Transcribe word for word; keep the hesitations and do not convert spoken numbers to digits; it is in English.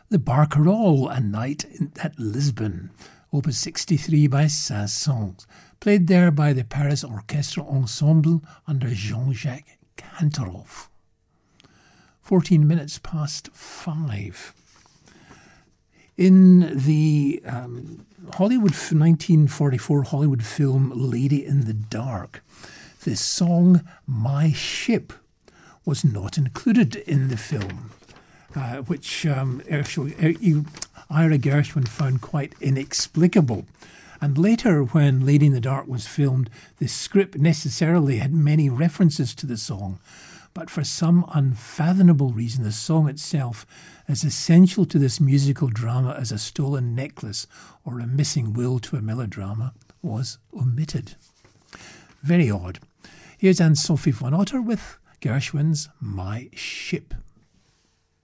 The Barcarolle, A Night in, at Lisbon, Opus sixty-three by Saint-Saëns, played there by the Paris Orchestral Ensemble under Jean-Jacques Kantorov. Fourteen minutes past five. In the um, Hollywood nineteen forty-four Hollywood film Lady in the Dark, the song My Ship was not included in the film, uh, which um, Ira Gershwin found quite inexplicable. And later, when Lady in the Dark was filmed, the script necessarily had many references to the song, but for some unfathomable reason, the song itself, as essential to this musical drama as a stolen necklace or a missing will to a melodrama, was omitted. Very odd. Here's Anne-Sophie von Otter with Gershwin's My Ship.